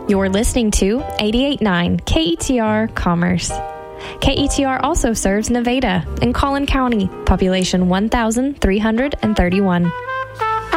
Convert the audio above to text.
You're listening to 88.9 KETR Commerce. KETR also serves Nevada in Collin County, population 1,331.